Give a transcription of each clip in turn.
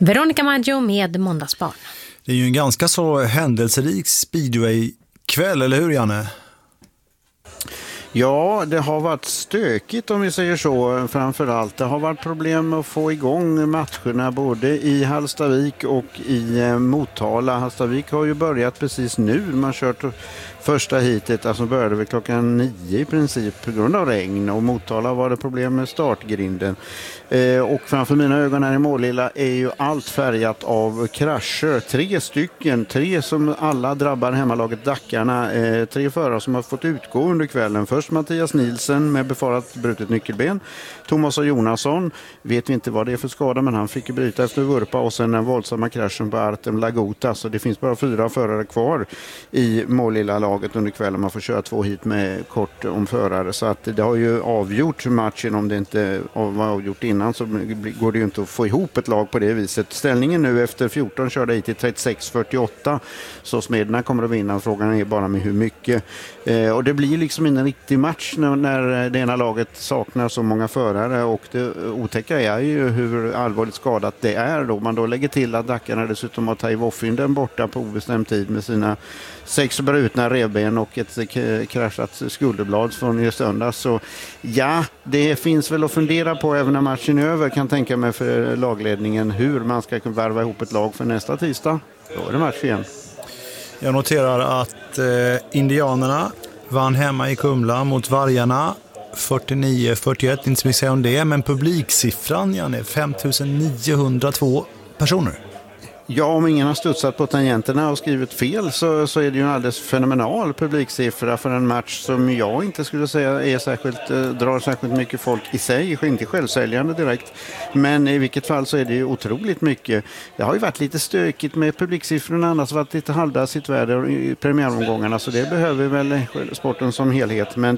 Veronica Maggio med Måndagsbarn. Det är ju en ganska så händelserik speedway-kväll, eller hur Janne? Ja, det har varit stökigt om vi säger så, framförallt. Det har varit problem med att få igång matcherna både i Hallstavik och i Motala. Hallstavik har ju börjat precis nu. Man har kört första hitet, alltså började vi 9:00 i princip på grund av regn, och Motala var det problem med startgrinden. Och framför mina ögon här i Målilla är ju allt färgat av krascher. 3 stycken, 3 som alla drabbar hemmalaget Dackarna. 3 förare som har fått utgå under kvällen. Först Mattias Nielsen med befarat brutet nyckelben. Thomas och Jonasson, vet vi inte vad det är för skada, men han fick ju bryta efter vurpa, och sen den våldsamma kraschen på Artem Lagota. Så det finns bara 4 förare kvar i Målilla-laget under kvällen. Man får köra 2 hit med kort om förare, så att det har ju avgjort matchen. Om det inte var avgjort innan så går det ju inte att få ihop ett lag på det viset. Ställningen nu efter 14 körde hit till 36-48, så Smederna kommer att vinna. Frågan är bara med hur mycket. Och det blir liksom en riktig match när det ena laget saknar så många förare, och det otäcka är ju hur allvarligt skadat det är då. Man då lägger till att Dackarna dessutom har Taivo Fynden borta på obestämd tid med sina 6 brutna revben och ett kraschat skulderblad från i söndags. Så ja, det finns väl att fundera på även när matchen är över, kan tänka mig, för lagledningen, hur man ska kunna värva ihop ett lag för nästa tisdag. Då är det match igen. Jag noterar att indianerna vann hemma i Kumla mot Vargarna 49-41, inte så mycket säga om det, men publiksiffran, Janne, 5902 personer. Ja, om ingen har studsat på tangenterna och skrivit fel så är det ju en alldeles fenomenal publiksiffra för en match som jag inte skulle säga är drar särskilt mycket folk i sig, inte självsäljande direkt. Men i vilket fall så är det ju otroligt mycket. Det har ju varit lite stökigt med publiksiffrorna, annars varit lite halvdassigt väder i premiäromgångarna, så det behöver väl sporten som helhet. Men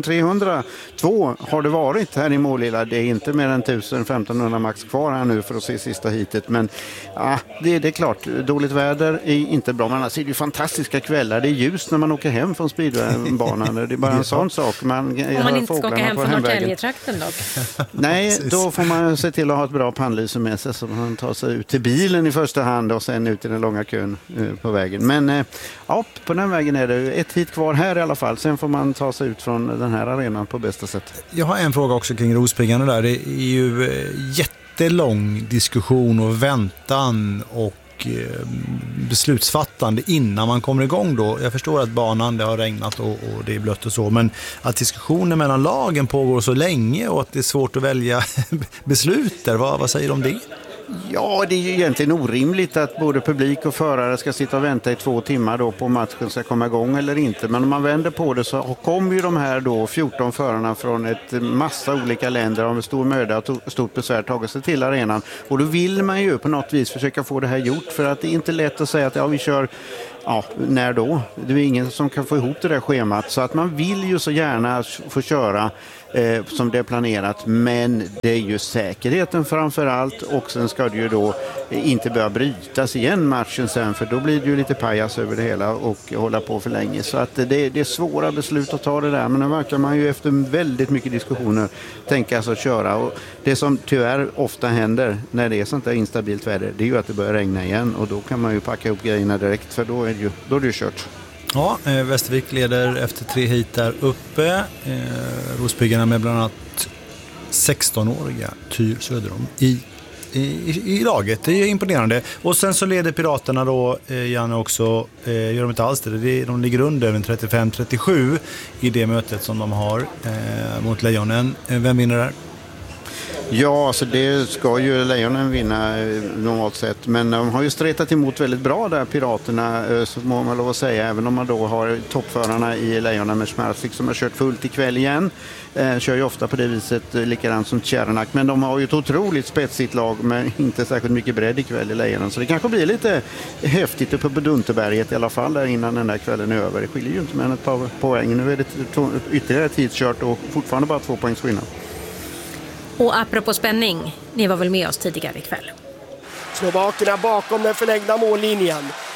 2302 har det varit här i Målilla. Det är inte mer än 1500 max kvar här nu för att se sista hitet, men ja, det är klart, dåligt väder är inte bra, men annars är det ju fantastiska kvällar. Det är ljust när man åker hem från speedwaybanan. Det är bara en sån sak. Om man inte ska åka hem från Norrtäljetrakten dock. Nej, då får man se till att ha ett bra pannlyse med sig, så man tar sig ut till bilen i första hand och sen ut i den långa kön på vägen. Men ja, på den vägen är det ett hit kvar här i alla fall. Sen får man ta sig ut från den här arenan på bästa sätt. Jag har en fråga också kring Rospiggarna där. Det är ju jättelång diskussion och väntan och beslutsfattande innan man kommer igång då. Jag förstår att banan, det har regnat och det är blött och så, men att diskussionen mellan lagen pågår så länge och att det är svårt att välja beslut där, vad säger du om det? Ja, det är ju egentligen orimligt att både publik och förare ska sitta och vänta i 2 timmar då på matchen ska komma igång eller inte. Men om man vänder på det så kommer ju de här då 14 förarna från ett massa olika länder och med stor möda och stort besvär tagit sig till arenan. Och då vill man ju på något vis försöka få det här gjort, för att det är inte lätt att säga att ja, vi kör. Ja, när då? Det är ingen som kan få ihop det där schemat, så att man vill ju så gärna få köra som det är planerat, men det är ju säkerheten framför allt, och sen ska det ju då inte börja brytas igen matchen sen, för då blir det ju lite pajas över det hela och hålla på för länge, så att det är svåra beslut att ta det där, men nu verkar man ju efter väldigt mycket diskussioner tänka sig att köra, och det som tyvärr ofta händer när det är sånt där instabilt väder, det är ju att det börjar regna igen, och då kan man ju packa upp grejerna direkt, för då är det ju kört. Ja, Västervik leder efter 3 hit där uppe. Rospiggarna med bland annat 16-åriga Tyr Söderom i laget. Det är imponerande. Och sen så leder Piraterna då, Janne, också, gör de inte alls det. De ligger under en 35-37 i det mötet som de har mot Lejonen. Vem vinner där? Ja, alltså det ska ju Lejonen vinna normalt sett, men de har ju stretat emot väldigt bra där, Piraterna, så må man lov att säga, även om man då har toppförarna i Lejonen med Schmersvik som har kört fullt ikväll igen. Kör ju ofta på det viset, likadant som Tjärnak, men de har ju ett otroligt spetsigt lag med inte särskilt mycket bredd ikväll i Lejonen, så det kanske blir lite häftigt uppe på Dunterberget i alla fall där innan den där kvällen är över. Det skiljer ju inte med ett par poäng. Nu är det ytterligare tidskört och fortfarande bara 2 poängs skillnad. Och apropå spänning, ni var väl med oss tidigare ikväll. Slovakerna bakom den förlängda mållinjen.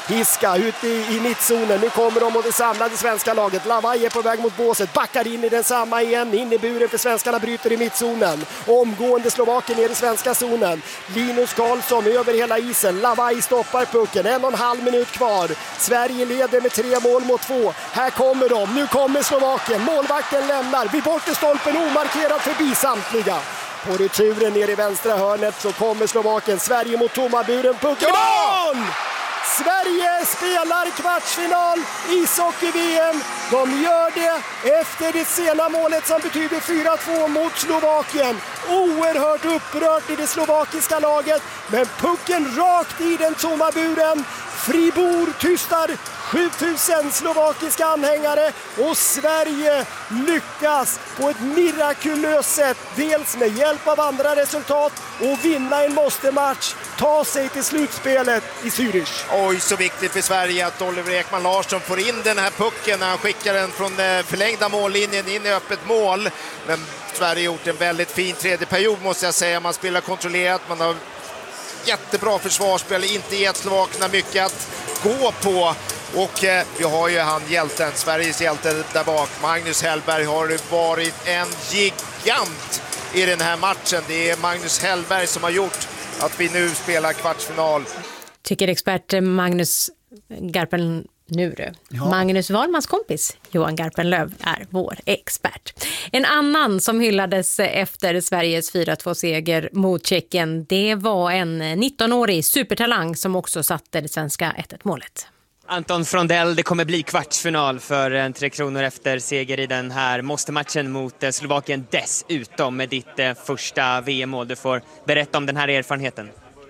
Hiska ut i mittzonen. Nu kommer de mot det samlade svenska laget. Lavaj är på väg mot båset. Backar in i den samma igen. In i buren för svenskarna bryter i mittzonen. Omgående Slovakien ner i svenska zonen. Linus Karlsson över hela isen. Lavaj stoppar pucken. 1,5 minut kvar. Sverige leder med 3-2. Här kommer de. Nu kommer Slovakien. Målvakten lämnar. Vid bortre stolpen omarkerad förbi samtliga. På returen ner i vänstra hörnet så kommer Slovakien. Sverige mot tomma buren. Pucken i mål! Sverige spelar kvartsfinal ishockey-VM. De gör det efter det sena målet som betyder 4-2 mot Slovakien. Oerhört upprört i det slovakiska laget. Men pucken rakt i den tomma buren. Fribourg tystar 7000 slovakiska anhängare och Sverige lyckas på ett mirakulöst sätt, dels med hjälp av andra resultat och vinna en måste-match, ta sig till slutspelet i Zürich. Oj, så viktigt för Sverige att Oliver Ekman Larsson får in den här pucken när han skickar den från förlängda mållinjen in i öppet mål. Men Sverige har gjort en väldigt fin tredje period måste jag säga. Man spelar kontrollerat, man har jättebra försvarsspel, inte gett slovakerna mycket att gå på. Och vi har ju han hjälten, Sveriges hjälte där bak. Magnus Hellberg har varit en gigant i den här matchen. Det är Magnus Hellberg som har gjort att vi nu spelar kvartsfinal. Tycker expert Magnus Garpen Nure. Ja. Magnus Wahlmans kompis Johan Garpenlöv är vår expert. En annan som hyllades efter Sveriges 4-2-seger mot Tjeckien, det var en 19-årig supertalang som också satte det svenska 1-1-målet. Anton Frondell, det kommer bli kvartsfinal för Tre Kronor efter seger i den här måste-matchen mot Slovakien, dessutom med ditt första VM-mål. Du får berätta om den här erfarenheten.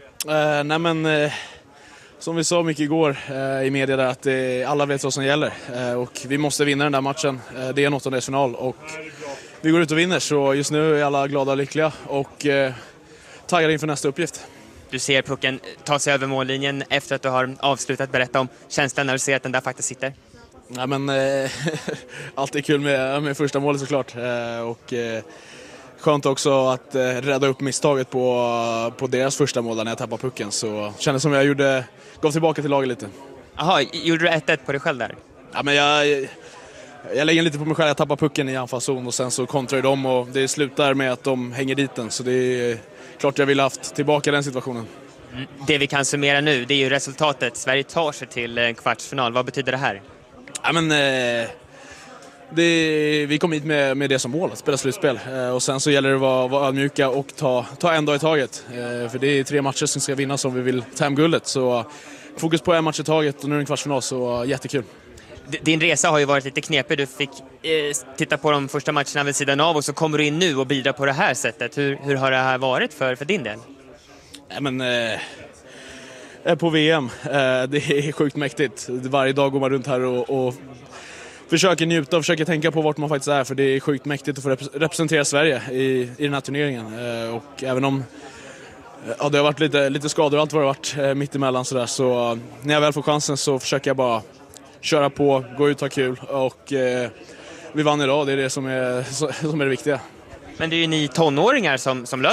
Som vi sa mycket igår i media där, att alla vet vad som gäller och vi måste vinna den där matchen. Det är en åttondelsfinal och vi går ut och vinner, så just nu är alla glada och lyckliga och taggade inför nästa uppgift. Du ser pucken ta sig över mållinjen efter att du har avslutat. Berätta om känslan när du ser att den där faktiskt sitter. Ja, men allt är kul med första målet såklart och skönt också att rädda upp misstaget på deras första mål när jag tappade pucken, så kändes som jag gav tillbaka till laget lite. Jaha, gjorde du 1-1 på dig själv där? Ja, men jag lägger lite på mig själv. Jag tappar pucken i anfallszon och sen så kontrar de och det slutar med att de hänger dit den, så det är klart jag ville haft tillbaka den situationen. Det vi kan summera nu, det är ju resultatet. Sverige tar sig till en kvartsfinal. Vad betyder det här? Ja, men vi kom hit med det som mål, att spela slutspel. Och sen så gäller det att vara ödmjuka och ta en dag i taget. För det är 3 matcher som ska vinnas om vi vill ta hem guldet. Så fokus på en match i taget och nu är det en kvartsfinal, så jättekul. Din resa har ju varit lite knepig. Du fick titta på de första matcherna vid sidan av och så kommer du in nu och bidrar på det här sättet. Hur har det här varit för din del? Ja, men på VM, det är sjukt mäktigt. Varje dag går man runt här och försöker njuta och försöker tänka på vart man faktiskt är, för det är sjukt mäktigt att få representera Sverige i den här turneringen. Och även om det har varit lite skador och allt vad det har varit mittemellan sådär, så när jag väl får chansen så försöker jag bara köra på, gå ut och ha kul, och vi vann idag, det är det som är det viktiga. Men det är ju ni tonåringar som löser